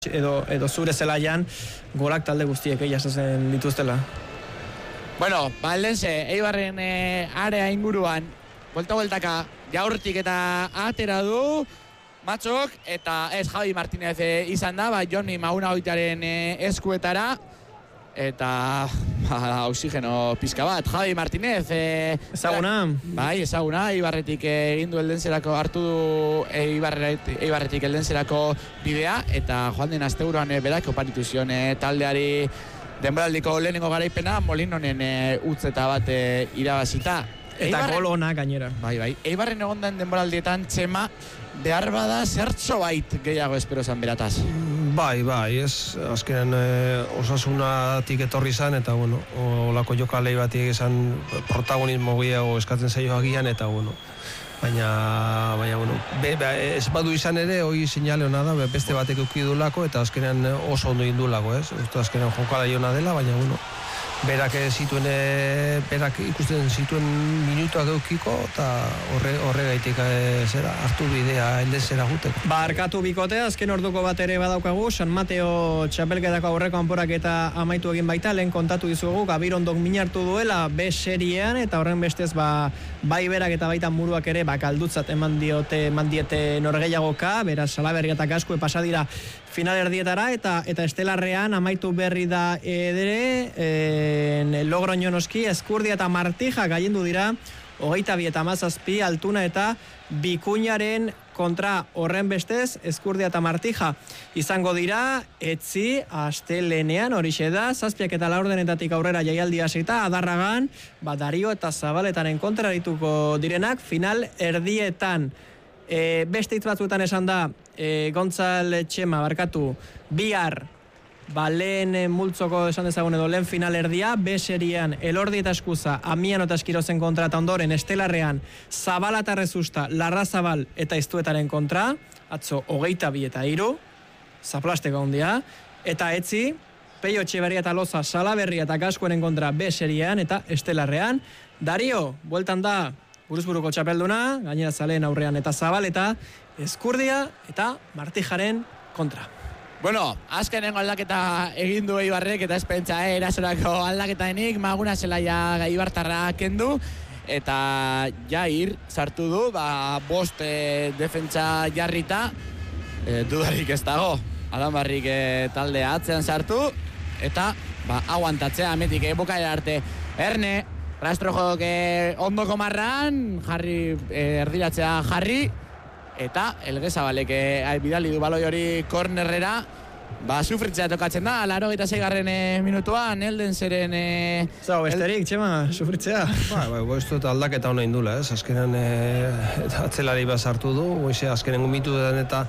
edo zure zelaian golak talde guztiek jasotzen dituztela. Bueno, Eldense, Eibarren area inguruan, buelta-bueltaka, Jaurtik eta atera du, Matxok, eta ez Javi Martinez izan da, Joni Mauna-Oitaren eskuetara, eta oxigeno pizka bat, Javi Martinez. Ezaguna? Bai, ezaguna, Eibarretik egin du Eldenserako, hartu du Eibarretik Eldenserako bidea, eta joan den asteburuan berak oparitu zion taldeari denboraldiko lehenengo garaipena, Molinonen utzeta bat irabazita. Eta gol ona gainera. Bai. Eibarren egondan denboraldietan Txema behar bada zertxo bait gehiago espero zan berataz. Bai, ez azkenen Osasunatik etorri zan, eta olako jokalei batik esan protagonismo gehiago eskatzen zaio agian, eta baina ez badu izan ere, hoi seinale hona da, beste batek eukidulako, eta azkenean oso ondo indulako, ez? Azkenean jokala jona dela, baina berak ikusten zituen minutuak eukiko, eta horregaitik hartu bidea Eldensera guteko. Arkatu bikotea, azken orduko bat ere badaukagu, San Mateo txapelketako aurreko kanporak eta amaitu egin baita, lehen kontatu dizugu, Gabirondok minartu duela B seriean, eta horren bestez bai berak eta baita muruak ere kaldutzat eman diete norgehiagoka, beraz Salaberri eta Gaskue pasadira finalerdietara, eta estelarrean amaitu berri da edere, Logroño noski, Ezkurdia eta Martija gaiendu dira, 22 eta 17, Altuna eta Bikuñaren kontra, horren bestez, Ezkurdia eta Martija izango dira, etzi, astelenean, horixe da, 7 eta 4 aurrera jaialdi hasita, Adarragan, Dario eta Zabaletaren kontra dituko direnak, final erdietan. Beste hitz batzuetan esan da, Gontzal Txema, bihar, lehen multzoko esan dezagun edo lehen final erdia, B seriean Elordi eta Eskuza, Amiano eta Eskirozen kontra, eta ondoren Estelarrean Zabala eta Rezusta, Larrazabal eta Iztuetaren kontra, atzo 22 eta 3, zaplasteko handia, eta etzi, Peio Etxeberria eta Loza, Salaberria eta Gaskuenen kontra B seriean eta Estelarrean. Dario, bueltan da, buruzburuko txapelduna, gainera zaleen aurrean eta Zabaleta, Ezkurdia eta Martijaren kontra. Bueno, azkenengo aldaketa egin du Eibarrek, eta espentsa erasorako aldaketaenik, Maguna zelaia Eibartarra kendu, eta Jair sartu du, 5 defentsa jarrita, dudarik ez dago, Adanbarrik taldea atzean sartu, eta aguantatzea ametik bukaera arte. Erne, Rastrojok ondoko marran, jarri, erdiratzea jarri, eta Elgezabalek bidali du baloi hori kornerrera, sufritzea tokatzen da, 86. minutuan, Eldenseren... Zago, besterik, Txema, sufritzea. Ez dut aldaketa hona indula, ez? Azkenen atzelari bat sartu du, azkenen gumitu den eta...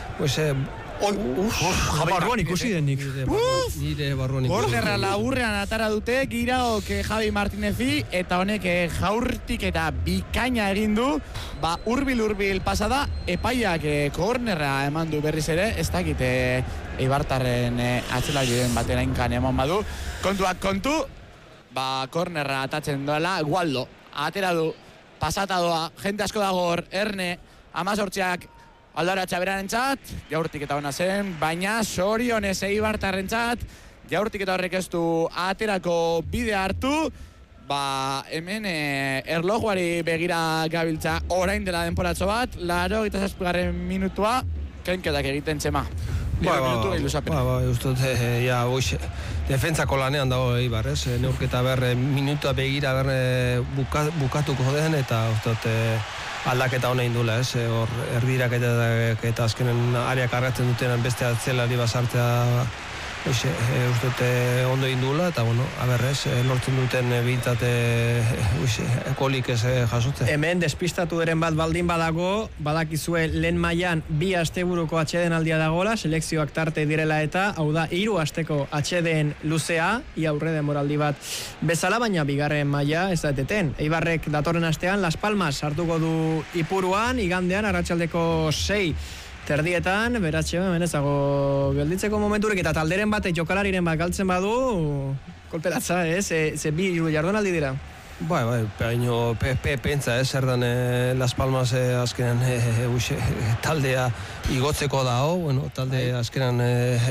Barruan ikusi denik. Nire barruan ikusi. Kornerra laburrean atara dute, Giraok Javi Martinezi, eta honek Jaurtik eta bikaina egin du, urbil pasada, epaiak kornerra eman du berriz ere, ez dakit Eibartarren atzelari batera inkan eman badu. Kontuak kontu, kornerra atatzen doela, Gualdo, atera du, pasata doa, jente asko dago hor, Erne, 18ak, Aldara Txaberaren txat, Jaurtik eta hona zen, baina sorionez Eibartarren txat, Jaurtik eta horrek ez du aterako bide hartu, hemen erlojuari begira gabiltza orain dela denporatzo bat, 87. minutua, kenketak egiten Txema. Ustot, defentsako lanean dago Eibar, ez? Neurketa minutua begira bukatuko den, eta ustot, aldaketa hona indula, ez? Hor, erdirak eta azkenen ariak argatzen duten beste atzelari basartzea uste ondo indula, eta lortzen duten bintzate kolik ez jasotzen. Hemen despistatu deren bat baldin badago, badakizue lehen mailan 2 asteburuko atxeden aldia dagola, selekzioak tarte direla eta, hau da, 3 asteko atxeden luzea, ia aurre demoraldi bat bezala, baina bigarren maila ez da eteten. Eibarrek datorren astean Las Palmas hartuko du Ipuruan, igandean arratsaldeko 6 terdietan, beratxe, menezago gelditzeko momenturik, eta talderen batek jokalariren bat galtzen badu, kolperatza, ze 2 jardunaldi dira. Bai, baino pentsa, zer dan Las Palmas azkenan taldea igotzeko da, bueno, talde azkenan